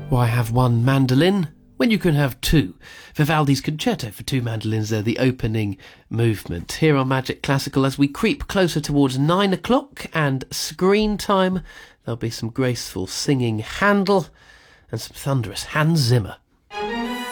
Why have one mandolin when you can have two? Vivaldi's Concerto for Two Mandolins there, the opening movement. Here on Magic Classical, as we creep closer towards 9 o'clock and screen time, there'll be some graceful singing Handel and some thunderous Hans Zimmer.